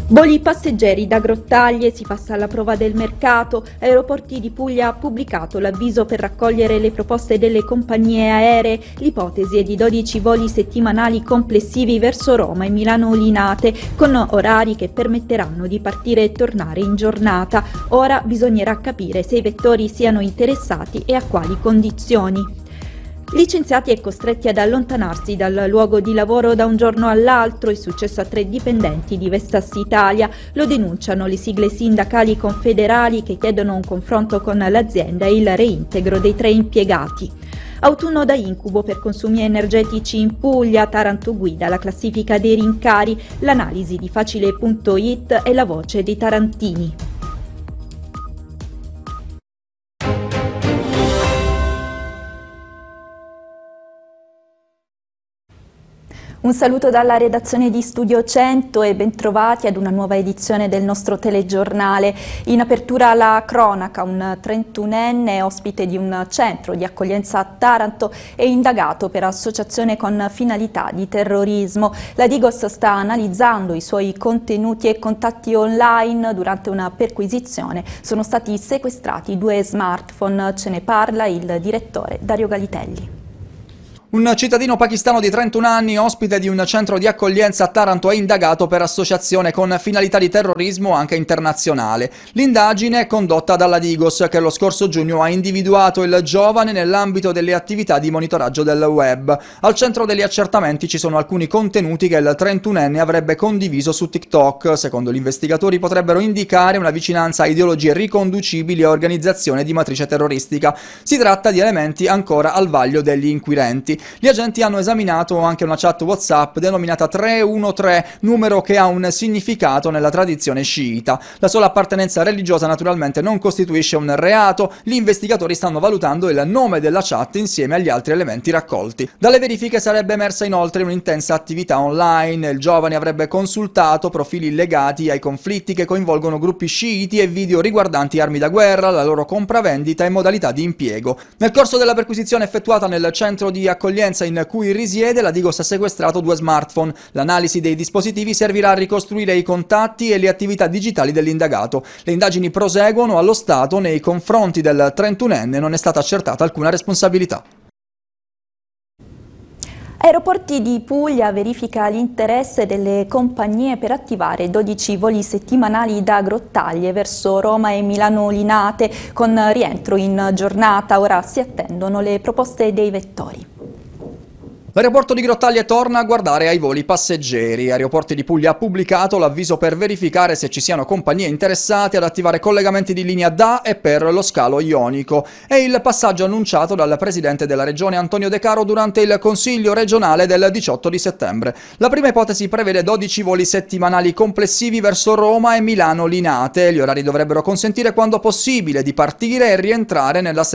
Voli passeggeri da Grottaglie, si passa alla prova del mercato. Aeroporti di Puglia ha pubblicato l'avviso per raccogliere le proposte delle compagnie aeree. L'ipotesi è di 12 voli settimanali complessivi verso Roma e Milano Linate, con orari che permetteranno di partire e tornare in giornata. Ora bisognerà capire se i vettori siano interessati e a quali condizioni. Licenziati e costretti ad allontanarsi dal luogo di lavoro da un giorno all'altro, è successo a 3 dipendenti di Vestas Italia. Lo denunciano le sigle sindacali confederali che chiedono un confronto con l'azienda e il reintegro dei 3 impiegati. Autunno da incubo per consumi energetici in Puglia, Taranto guida la classifica dei rincari, l'analisi di Facile.it è la voce dei tarantini. Un saluto dalla redazione di Studio 100 e bentrovati ad una nuova edizione del nostro telegiornale. In apertura la cronaca, un 31enne ospite di un centro di accoglienza a Taranto è indagato per associazione con finalità di terrorismo. La Digos sta analizzando i suoi contenuti e contatti online. Durante una perquisizione sono stati sequestrati 2 smartphone. Ce ne parla il direttore Dario Galitelli. Un cittadino pakistano di 31 anni, ospite di un centro di accoglienza a Taranto, è indagato per associazione con finalità di terrorismo anche internazionale. L'indagine è condotta dalla Digos, che lo scorso giugno ha individuato il giovane nell'ambito delle attività di monitoraggio del web. Al centro degli accertamenti ci sono alcuni contenuti che il 31enne avrebbe condiviso su TikTok. Secondo gli investigatori potrebbero indicare una vicinanza a ideologie riconducibili a organizzazione di matrice terroristica. Si tratta di elementi ancora al vaglio degli inquirenti. Gli agenti hanno esaminato anche una chat WhatsApp denominata 313, numero che ha un significato nella tradizione sciita. La sola appartenenza religiosa naturalmente non costituisce un reato. Gli investigatori stanno valutando il nome della chat insieme agli altri elementi raccolti. Dalle verifiche sarebbe emersa inoltre un'intensa attività online. Il giovane avrebbe consultato profili legati ai conflitti che coinvolgono gruppi sciiti e video riguardanti armi da guerra, la loro compravendita e modalità di impiego. Nel corso della perquisizione effettuata nel centro di accoglienza in cui risiede, la Digos ha sequestrato 2 smartphone. L'analisi dei dispositivi servirà a ricostruire i contatti e le attività digitali dell'indagato. Le indagini proseguono. Allo stato nei confronti del 31enne non è stata accertata alcuna responsabilità. Aeroporti di Puglia verifica l'interesse delle compagnie per attivare 12 voli settimanali da Grottaglie verso Roma e Milano Linate con rientro in giornata. Ora si attendono le proposte dei vettori. L'aeroporto di Grottaglie torna a guardare ai voli passeggeri. Aeroporti di Puglia ha pubblicato l'avviso per verificare se ci siano compagnie interessate ad attivare collegamenti di linea da e per lo scalo ionico. È il passaggio annunciato dal presidente della regione Antonio De Caro durante il consiglio regionale del 18 di settembre. La prima ipotesi prevede 12 voli settimanali complessivi verso Roma e Milano Linate. Gli orari dovrebbero consentire quando possibile di partire e rientrare nella